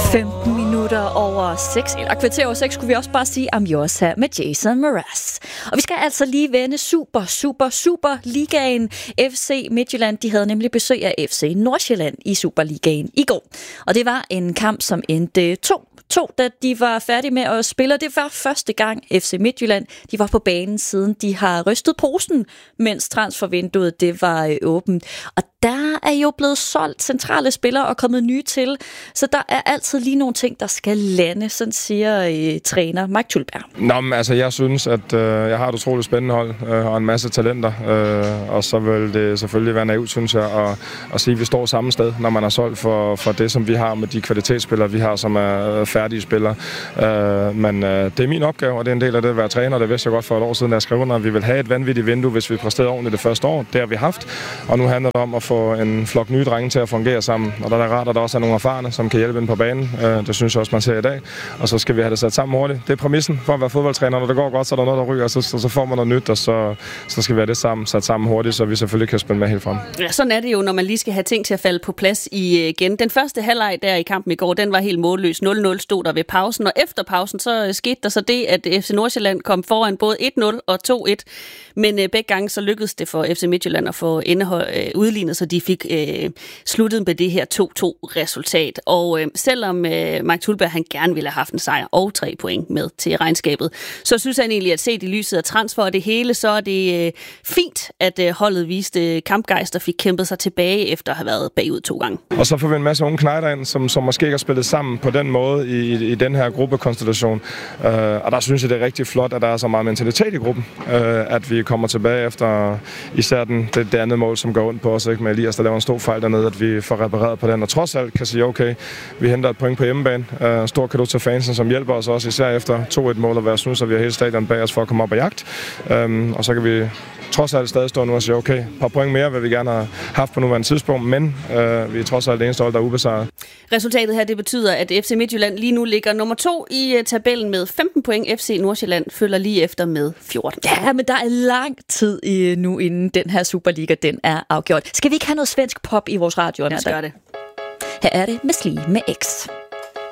15 minutter over 6, eller kvarter over 6, skulle vi også bare sige, I'm yours her med Jason Mraz. Og vi skal altså lige vende super ligaen. FC Midtjylland, de havde nemlig besøg af FC Nordsjælland i Superligaen i går. Og det var en kamp, som endte 2-2, da de var færdige med at spille. Det var første gang FC Midtjylland, de var på banen, siden de har rystet posen, mens transfervinduet det var åbent. Og der er jo blevet solgt centrale spillere og kommet nye til, så der er altid lige nogle ting, der skal lande, sådan siger træner Mike Tulberg. Nå, men altså jeg synes, at jeg har et utroligt spændende hold og en masse talenter, og så vil det selvfølgelig være naivt, synes jeg, at sige, at vi står samme sted, når man har solgt for det, som vi har med de kvalitetsspillere, vi har, som er færdige spillere. Men det er min opgave, og det er en del af det at være træner. Det vidste jeg godt for et år siden, da jeg skrev under, at vi vil have et vanvittigt vindue, hvis vi præsterede ordentligt det første år. Det har vi haft, og nu handler det om at få en flok nye drenge til at fungere sammen. Og der er rart, at der også er nogle erfarne, som kan hjælpe ind på banen. Det synes jeg også, man ser i dag. Og så skal vi have det sat sammen hurtigt. Det er præmissen for at være fodboldtræner. Når det går godt, så er der noget, der ryger, og så får man noget nyt, og så skal vi have det sat sammen hurtigt, så vi selvfølgelig kan spille med helt frem. Ja, sådan er det jo, når man lige skal have ting til at falde på plads igen. Den første halvleg der i kampen i går, den var helt målløs. 0-0 stod der ved pausen, og efter pausen, så skete der så det, at FC Nordsjælland kom foran både 1-0 og 2-1. Men begge gange så lykkedes det for FC Midtjylland at få udlignet, så de fik sluttet med det her 2-2-resultat. Og selvom Mike Tulberg han gerne ville have haft en sejr og 3 point med til regnskabet, så synes han egentlig, at set i lyset af transfer og det hele, så er det fint, at holdet viste kampgejst og fik kæmpet sig tilbage efter at have været bagud 2 gange. Og så får vi en masse unge knejder ind, som måske ikke har spillet sammen på den måde i den her gruppekonstellation. Og der synes jeg, det er rigtig flot, at der er så meget mentalitet i gruppen, at vi kommer tilbage efter især det andet mål, som går ondt på os, ikke, med Elias, der laver en stor fejl dernede, at vi får repareret på den, og trods alt kan sige, okay, vi henter et point på hjemmebane. Stor cadeau til fansen, som hjælper os også, især efter 2-1-mål, og være snus, at vi har hele stadion bag os for at komme op og jagt. Og så kan vi trods alt stadig stå nu og sige, okay, et par point mere, hvad vi gerne har haft på nuværende tidspunkt, men vi er trods alt det eneste hold, der er ubesejret. Resultatet her, det betyder, at FC Midtjylland lige nu ligger nummer 2 i tabellen med 15 point. FC Nordsjælland følger lige efter med 14. Ja, men der er lang tid nu, inden den her Superliga, den er afgjort. Skal vi ikke have noget svensk pop i vores radio? Lad os gøre det. Her er det med Slige med X.